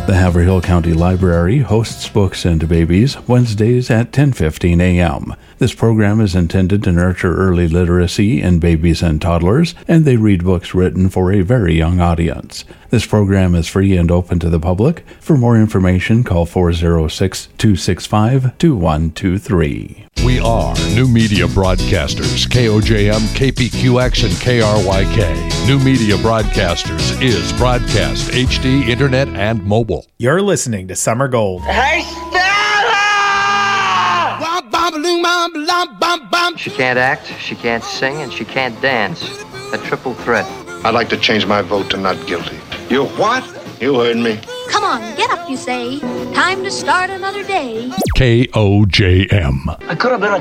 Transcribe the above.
The Haverhill County Library hosts Books and Babies Wednesdays at 10:15 a.m. This program is intended to nurture early literacy in babies and toddlers, and they read books written for a very young audience. This program is free and open to the public. For more information, call 406-265-2123. We are New Media Broadcasters, KOJM, KPQX, and KRYK. New Media Broadcasters is broadcast, HD, internet, and mobile. You're listening to Summer Gold. Hey, Stella! She can't act, she can't sing, and she can't dance. A triple threat. I'd like to change my vote to not guilty. You what? You heard me. Come on, get up, you say. Time to start another day. KOJM. I could have been a